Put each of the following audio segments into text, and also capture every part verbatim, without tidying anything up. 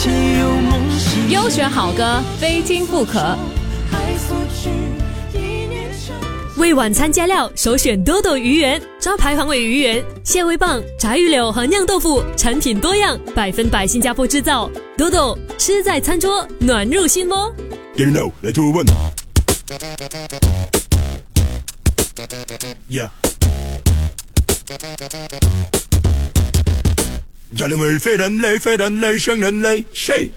优选好歌，非听不可。 为晚餐加料，首选多多鱼圆，招牌黄尾鱼圆、蟹味棒、炸鱼柳和酿豆腐，产品多样，百分百新加坡制造。多多吃在餐桌，暖入心窝。 Get it now, let's do one. Yeah. 人类非人类非人类生人类谁？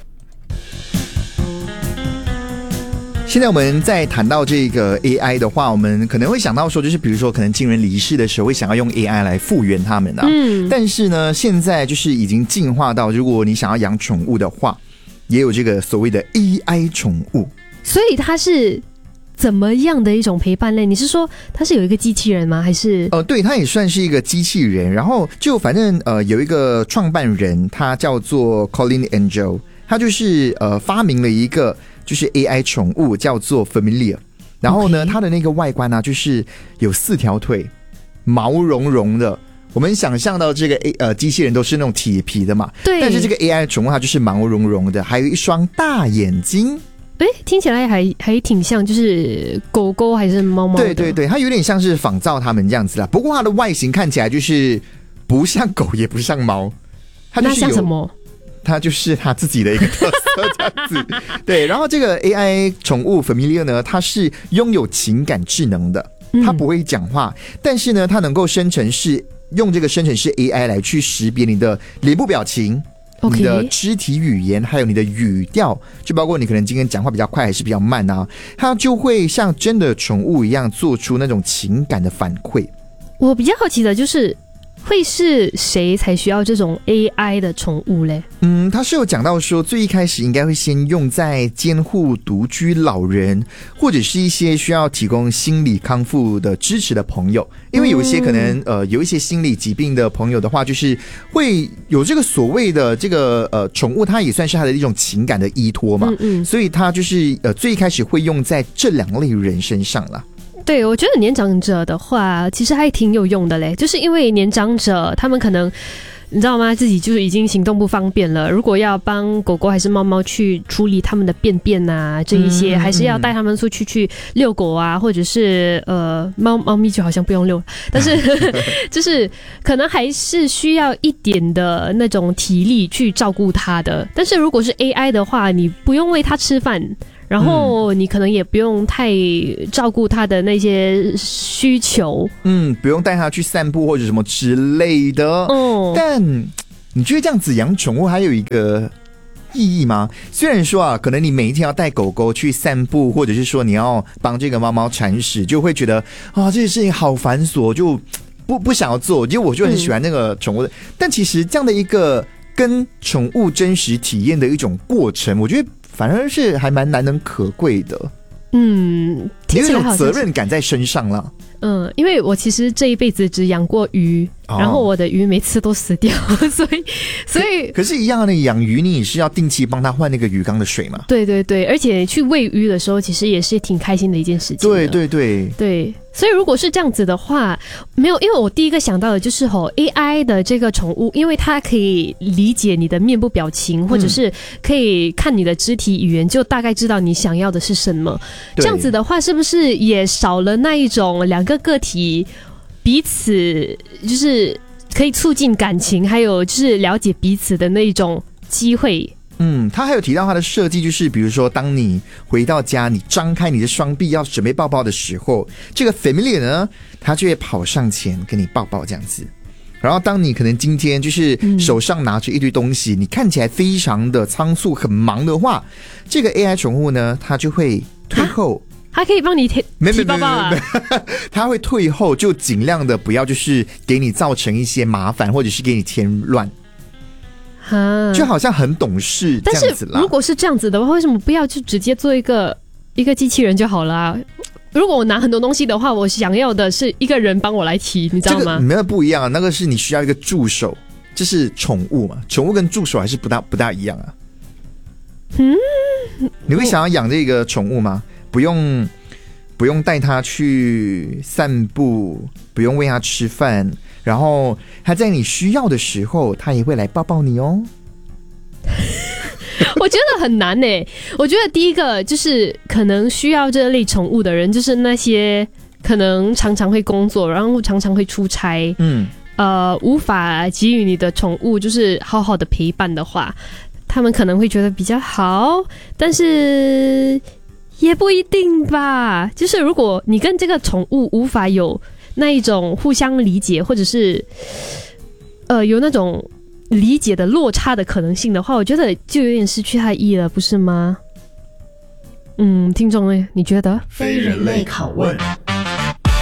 现在我们在谈到这个 A I 的话，我们可能会想到说，就是比如说可能亲人离世的时候会想要用 A I 来复原他们啊。嗯。但是呢，现在就是已经进化到，如果你想要养宠物的话，也有这个所谓的 A I 宠物。 所以它是怎么样的一种陪伴类？你是说它是有一个机器人吗？还是？ 呃，对，它也算是一个机器人。然后就反正呃有一个创办人，他叫做 Colin Angel， 他就是呃发明了一个。就是 A I 宠物叫做 Familiar， 然后呢， okay. 它的那个外观呢、啊，就是有四条腿，毛茸茸的。我们想象到这个 A 呃机器人都是那种铁皮的嘛， 对。 但是这个 A I 宠物它就是毛茸茸的，还有一双大眼睛。 哎，听起来还还挺像，就是狗狗还是猫猫的？ 对对对，它有点像是仿造它们这样子啦。不过它的外形看起来就是不像狗，也不像猫，它就是有那像什么？ 它就是它自己的一个特色这样子。对，然后这个 A I 宠物 Familiar 呢，它是拥有情感智能的，它不会讲话、嗯、但是呢它能够生成式用这个生成式 A I 来去识别你的脸部表情、okay. 你的肢体语言还有你的语调，就包括你可能今天讲话比较快还是比较慢啊，它就会像真的宠物一样做出那种情感的反馈。 我比较好奇的就是会是谁才需要这种 A I 的宠物嘞？ 嗯，他是有讲到说，最一开始应该会先用在监护独居老人，或者是一些需要提供心理康复的支持的朋友。因为有一些可能、嗯、呃有一些心理疾病的朋友的话，就是会有这个所谓的这个呃宠物，它也算是他的一种情感的依托嘛。嗯嗯，所以他就是呃最一开始会用在这两类人身上啦。 对，我觉得年长者的话其实还挺有用的嘞，就是因为年长者他们可能你知道吗，自己就是已经行动不方便了，如果要帮狗狗还是猫猫去处理他们的便便啊这一些、嗯、还是要带他们出去去遛狗啊，或者是呃猫猫咪就好像不用遛，但是就是可能还是需要一点的那种体力去照顾它的。但是如果是 A I 的话，你不用喂它吃饭，然后你可能也不用太照顾他的那些需求， 嗯，不用带他去散步或者什么之类的。哦，但你觉得这样子养宠物还有一个意义吗？虽然说啊，可能你每一天要带狗狗去散步，或者是说你要帮这个猫猫铲屎，就会觉得啊，这件事情好繁琐，就不不想要做。就我就很喜欢那个宠物的、嗯，但其实这样的一个跟宠物真实体验的一种过程，我觉得反而是还蛮难能可贵的。嗯，有一种责任感在身上了。 嗯，因为我其实这一辈子只养过鱼、哦、然后我的鱼每次都死掉，所以所以可, 可是一样的，养鱼你也是要定期帮它换那个鱼缸的水嘛。 对对对，而且去喂鱼的时候其实也是挺开心的一件事情。 对对对对，所以如果是这样子的话，没有，因为我第一个想到的就是吼 A I 的这个宠物，因为它可以理解你的面部表情、嗯、或者是可以看你的肢体语言，就大概知道你想要的是什么。这样子的话是不是也少了那一种两个个体彼此就是可以促进感情还有就是了解彼此的那一种机会？ 嗯，他还有提到他的设计，就是比如说当你回到家，你张开你的双臂要准备抱抱的时候，这个 Familiar 呢他就会跑上前跟你抱抱这样子。然后当你可能今天就是手上拿着一堆东西、嗯、你看起来非常的仓促很忙的话，这个 A I 宠物呢它就会退后， 它可以帮你提提包包啊， 它会退后，就尽量的不要就是给你造成一些麻烦或者是给你添乱，就好像很懂事这样子啦。 但是如果是这样子的话，为什么不要就直接做一个一个机器人就好了、啊？如果我拿很多东西的话，我想要的是一个人帮我来提，你知道吗？ 这个没有不一样啊，那个是你需要一个助手，这是宠物嘛，宠物跟助手还是不大不大一样啊。嗯，你会想要养这个宠物吗？不用不用带它去散步，不用喂它吃饭，然后它在你需要的时候它也会来抱抱你哦。 我觉得很难诶。我觉得第一个就是可能需要这类宠物的人，就是那些可能常常会工作，然后常常会出差，嗯，呃，无法给予你的宠物就是好好的陪伴的话，他们可能会觉得比较好，但是也不一定吧。就是如果你跟这个宠物无法有那一种互相理解，或者是呃有那种理解的落差的可能性的话，我觉得就有点失去它的意义了，不是吗？嗯，听众呢，你觉得？ 非人类拷问。